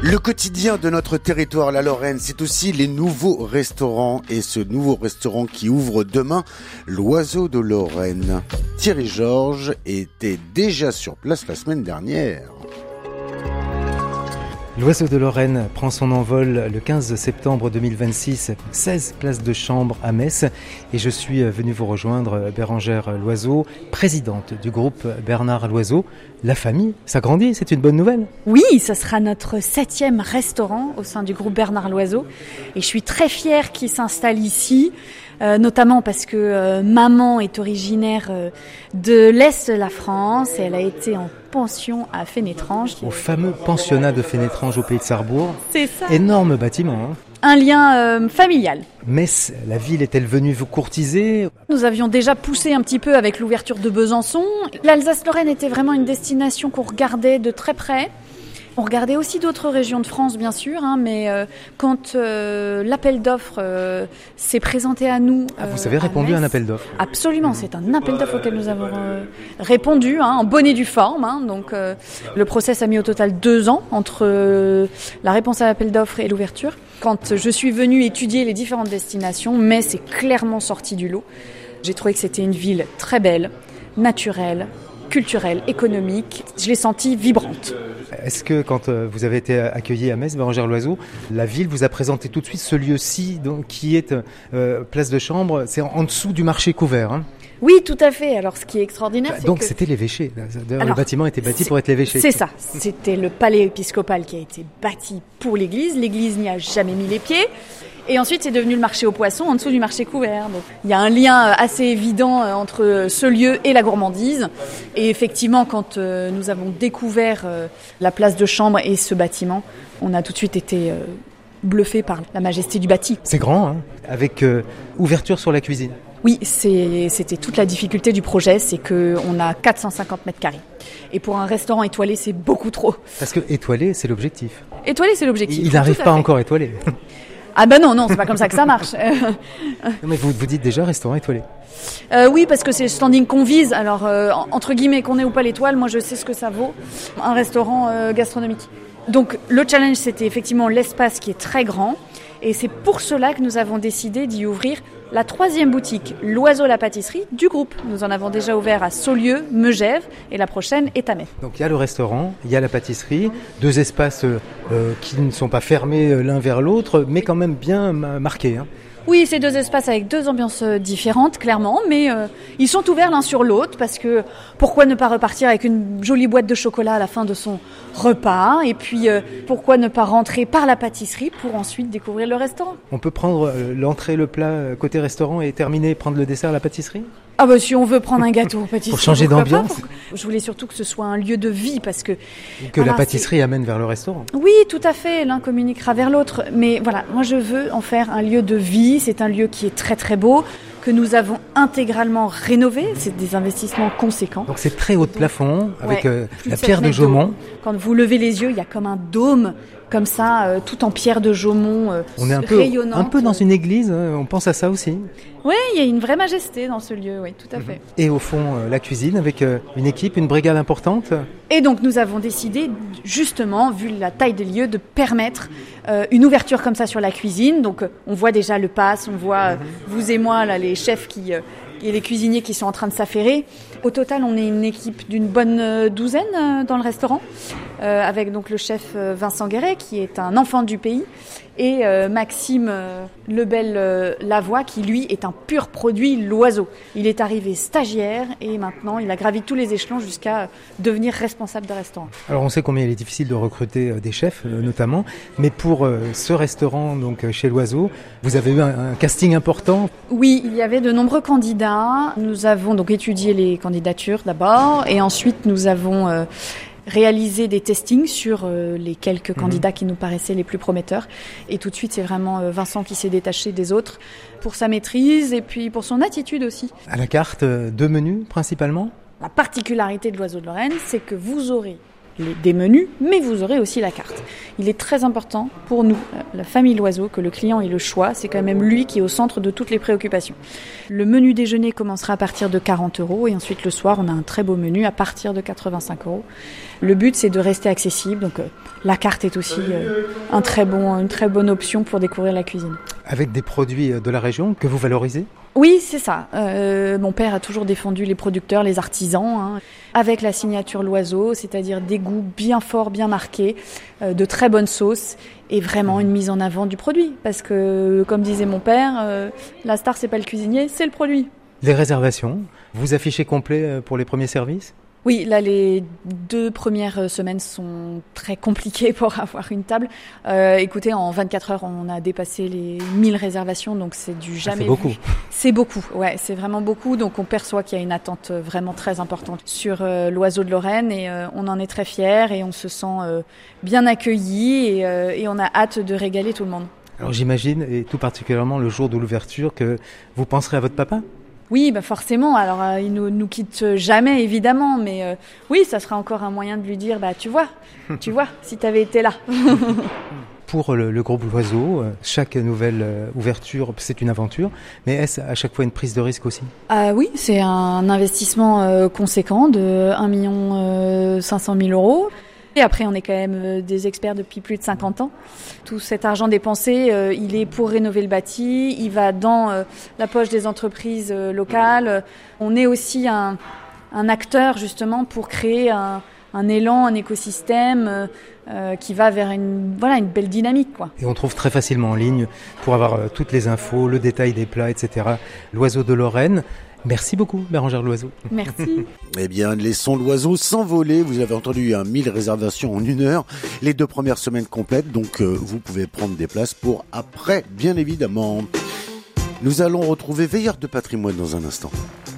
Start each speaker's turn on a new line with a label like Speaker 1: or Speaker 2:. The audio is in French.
Speaker 1: Le quotidien de notre territoire, la Lorraine, c'est aussi les nouveaux restaurants. Et ce nouveau restaurant qui ouvre demain, l'Oiseau de Lorraine. Thierry Georges était déjà sur place la semaine dernière.
Speaker 2: L'Oiseau de Lorraine prend son envol le 15 septembre 2026, 16 places de chambre à Metz. Et je suis venu vous rejoindre, Bérengère Loiseau, présidente du groupe Bernard Loiseau. La famille s'agrandit, c'est une bonne nouvelle.
Speaker 3: Oui, ce sera notre 7e restaurant au sein du groupe Bernard Loiseau. Et je suis très fière qu'il s'installe ici, notamment parce que maman est originaire de l'Est de la France et elle a été en pension à Fénétrange.
Speaker 2: Au fameux pensionnat de Fénétrange au pays de Sarrebourg.
Speaker 3: C'est ça.
Speaker 2: Énorme bâtiment.
Speaker 3: Un lien familial.
Speaker 2: Metz, la ville est-elle venue vous courtiser ?
Speaker 3: Nous avions déjà poussé un petit peu avec l'ouverture de Besançon. L'Alsace-Lorraine était vraiment une destination qu'on regardait de très près. On regardait aussi d'autres régions de France, bien sûr, mais quand l'appel d'offres s'est présenté à nous...
Speaker 2: vous avez répondu à un appel d'offres ?
Speaker 3: Absolument, c'est un appel d'offres auquel nous avons répondu, en bonne et due forme. Donc, le process a mis au total 2 ans entre la réponse à l'appel d'offres et l'ouverture. Quand je suis venue étudier les différentes destinations, Metz est clairement sorti du lot. J'ai trouvé que c'était une ville très belle, naturelle, culturelle, économique. Je l'ai sentie vibrante.
Speaker 2: Est-ce que quand vous avez été accueillie à Metz, Bérengère Loiseau, la ville vous a présenté tout de suite ce lieu-ci donc, qui est place de Chambre, c'est en dessous du marché couvert
Speaker 3: Oui, tout à fait. Alors, ce qui est extraordinaire, c'est
Speaker 2: donc
Speaker 3: que...
Speaker 2: c'était l'évêché. Le bâtiment était bâti pour être l'évêché.
Speaker 3: C'est ça. C'était le palais épiscopal qui a été bâti pour l'église. L'église n'y a jamais mis les pieds. Et ensuite, c'est devenu le marché aux poissons en dessous du marché couvert. Donc, il y a un lien assez évident entre ce lieu et la gourmandise. Et effectivement, quand nous avons découvert la place de Chambre et ce bâtiment, on a tout de suite été bluffé par la majesté du bâti.
Speaker 2: C'est grand, avec ouverture sur la cuisine.
Speaker 3: Oui, c'était toute la difficulté du projet, c'est qu'on a 450 mètres carrés. Et pour un restaurant étoilé, c'est beaucoup trop.
Speaker 2: Parce que étoilé, c'est l'objectif.
Speaker 3: Étoilé, c'est l'objectif.
Speaker 2: Il n'arrive pas encore étoilé.
Speaker 3: Ah ben non, c'est pas comme ça que ça marche.
Speaker 2: Mais vous dites déjà restaurant étoilé.
Speaker 3: Oui, parce que c'est le standing qu'on vise. Alors, entre guillemets, qu'on ait ou pas l'étoile, moi je sais ce que ça vaut, un restaurant gastronomique. Donc le challenge, c'était effectivement l'espace qui est très grand. Et c'est pour cela que nous avons décidé d'y ouvrir la 3e boutique, l'Oiseau la pâtisserie, du groupe. Nous en avons déjà ouvert à Saulieu, Megève, et la prochaine est à Metz.
Speaker 2: Donc il y a le restaurant, il y a la pâtisserie, 2 espaces qui ne sont pas fermés l'un vers l'autre, mais quand même bien marqués.
Speaker 3: Oui, c'est 2 espaces avec 2 ambiances différentes, clairement, mais ils sont ouverts l'un sur l'autre parce que pourquoi ne pas repartir avec une jolie boîte de chocolat à la fin de son repas et puis pourquoi ne pas rentrer par la pâtisserie pour ensuite découvrir le restaurant.
Speaker 2: On peut prendre l'entrée, le plat côté restaurant et terminer, prendre le dessert à la pâtisserie ?
Speaker 3: Ah bah si on veut prendre un gâteau pâtisserie.
Speaker 2: Pour changer d'ambiance.
Speaker 3: Je voulais surtout que ce soit un lieu de vie parce que...
Speaker 2: la pâtisserie amène vers le restaurant.
Speaker 3: Oui, tout à fait, l'un communiquera vers l'autre. Mais voilà, moi je veux en faire un lieu de vie, c'est un lieu qui est très très beau, que nous avons intégralement rénové, c'est des investissements conséquents.
Speaker 2: Donc c'est très haut de plafond, avec la
Speaker 3: de
Speaker 2: pierre de Jaumont.
Speaker 3: Quand vous levez les yeux, il y a comme un dôme, comme ça, tout en pierre de Jaumont,
Speaker 2: on est un peu dans une église, on pense à ça aussi.
Speaker 3: Oui, il y a une vraie majesté dans ce lieu, oui, tout à fait.
Speaker 2: Et au fond, la cuisine avec une équipe, une brigade importante.
Speaker 3: Et donc nous avons décidé, justement, vu la taille des lieux, de permettre une ouverture comme ça sur la cuisine. Donc on voit déjà le pass, on voit vous et moi, là, les chefs et les cuisiniers qui sont en train de s'affairer. Au total, on est une équipe d'une bonne douzaine dans le restaurant, avec donc le chef Vincent Guéret, qui est un enfant du pays, et Maxime Lebel-Lavoie, qui lui est un pur produit Loiseau. Il est arrivé stagiaire et maintenant il a gravi tous les échelons jusqu'à devenir responsable de restaurant.
Speaker 2: Alors on sait combien il est difficile de recruter des chefs notamment, mais pour ce restaurant donc chez Loiseau, vous avez eu un casting important.
Speaker 3: Oui, il y avait de nombreux candidats. Nous avons donc étudié les candidatures d'abord et ensuite nous avons réaliser des testings sur les quelques candidats qui nous paraissaient les plus prometteurs. Et tout de suite, c'est vraiment Vincent qui s'est détaché des autres pour sa maîtrise et puis pour son attitude aussi.
Speaker 2: À la carte, 2 menus principalement ?
Speaker 3: La particularité de l'Oiseau de Lorraine, c'est que vous aurez des menus, mais vous aurez aussi la carte. Il est très important pour nous, la famille Loiseau, que le client ait le choix. C'est quand même lui qui est au centre de toutes les préoccupations. Le menu déjeuner commencera à partir de 40 € et ensuite le soir, on a un très beau menu à partir de 85 €. Le but, c'est de rester accessible. Donc la carte est aussi une très bonne option pour découvrir la cuisine.
Speaker 2: Avec des produits de la région que vous valorisez ?
Speaker 3: Oui, c'est ça. Mon père a toujours défendu les producteurs, les artisans, avec la signature Loiseau, c'est-à-dire des goûts bien forts, bien marqués, de très bonnes sauces et vraiment une mise en avant du produit. Parce que, comme disait mon père, la star, c'est pas le cuisinier, c'est le produit.
Speaker 2: Les réservations, vous affichez complet pour les premiers services ?
Speaker 3: Oui, là, les 2 premières semaines sont très compliquées pour avoir une table. Écoutez, en 24 heures, on a dépassé les 1000 réservations, donc c'est du jamais vu.
Speaker 2: C'est beaucoup.
Speaker 3: C'est beaucoup, ouais, c'est vraiment beaucoup. Donc on perçoit qu'il y a une attente vraiment très importante sur l'Oiseau de Lorraine et on en est très fiers et on se sent bien accueillis et on a hâte de régaler tout le monde.
Speaker 2: Alors j'imagine, et tout particulièrement le jour de l'ouverture, que vous penserez à votre papa ?
Speaker 3: Oui, forcément. Alors, il nous quitte jamais, évidemment. Mais oui, ça sera encore un moyen de lui dire, tu vois, si t'avais été là.
Speaker 2: Pour le groupe Loiseau, chaque nouvelle ouverture, c'est une aventure. Mais est-ce à chaque fois une prise de risque aussi ?
Speaker 3: Oui, c'est un investissement conséquent de 1 500 000 €. Et après, on est quand même des experts depuis plus de 50 ans. Tout cet argent dépensé, il est pour rénover le bâti, il va dans la poche des entreprises locales. On est aussi un acteur justement pour créer un élan, un écosystème qui va vers une belle dynamique, quoi.
Speaker 2: Et on trouve très facilement en ligne pour avoir toutes les infos, le détail des plats, etc. L'Oiseau de Lorraine. Merci beaucoup, Bérengère Loiseau.
Speaker 3: Merci.
Speaker 1: Eh bien, laissons l'oiseau s'envoler. Vous avez entendu 1000 réservations en 1 heure. Les 2 premières semaines complètes. Donc, vous pouvez prendre des places pour après, bien évidemment. Nous allons retrouver Veilleurs de patrimoine dans un instant.